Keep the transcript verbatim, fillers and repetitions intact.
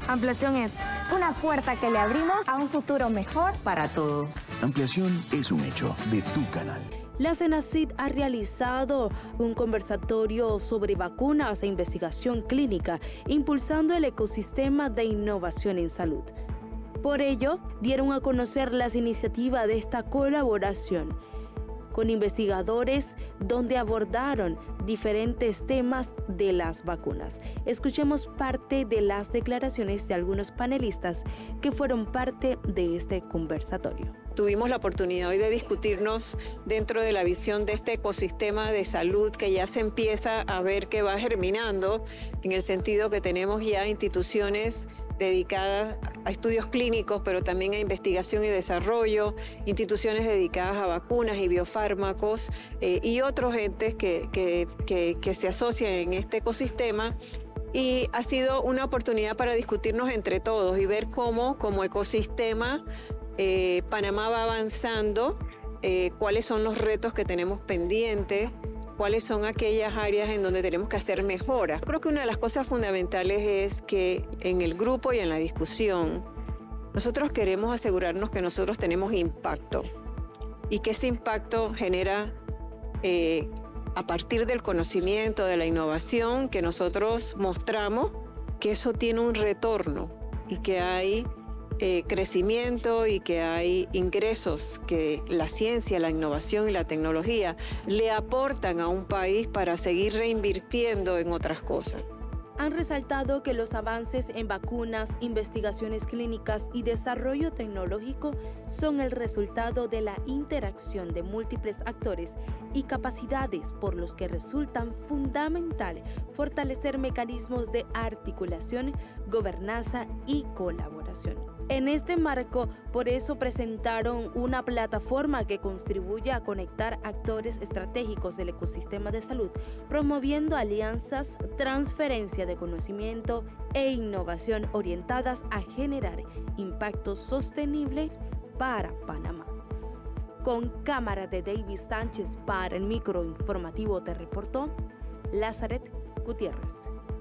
Ampliación es una puerta que le abrimos a un futuro mejor para todos. Ampliación es un hecho de tu canal. La CENACIT ha realizado un conversatorio sobre vacunas e investigación clínica, impulsando el ecosistema de innovación en salud. Por ello, dieron a conocer las iniciativas de esta colaboración con investigadores donde abordaron diferentes temas de las vacunas. Escuchemos parte de las declaraciones de algunos panelistas que fueron parte de este conversatorio. Tuvimos la oportunidad hoy de discutirnos dentro de la visión de este ecosistema de salud que ya se empieza a ver que va germinando, en el sentido que tenemos ya instituciones dedicadas a estudios clínicos, pero también a investigación y desarrollo, instituciones dedicadas a vacunas y biofármacos eh, y otros entes que, que, que, que se asocian en este ecosistema. Y ha sido una oportunidad para discutirnos entre todos y ver cómo, como ecosistema, eh, Panamá va avanzando, eh, cuáles son los retos que tenemos pendientes, cuáles son aquellas áreas en donde tenemos que hacer mejoras. Creo que una de las cosas fundamentales es que en el grupo y en la discusión, nosotros queremos asegurarnos que nosotros tenemos impacto y que ese impacto genera, eh, a partir del conocimiento, de la innovación, que nosotros mostramos que eso tiene un retorno y que hay Eh, crecimiento y que hay ingresos que la ciencia, la innovación y la tecnología le aportan a un país para seguir reinvirtiendo en otras cosas. Han resaltado que los avances en vacunas, investigaciones clínicas y desarrollo tecnológico son el resultado de la interacción de múltiples actores y capacidades, por los que resultan fundamental fortalecer mecanismos de articulación, gobernanza y colaboración. En este marco, por eso presentaron una plataforma que contribuye a conectar actores estratégicos del ecosistema de salud, promoviendo alianzas, transferencia de conocimiento e innovación orientadas a generar impactos sostenibles para Panamá. Con cámara de David Sánchez para el microinformativo te reportó Lazaret Gutiérrez.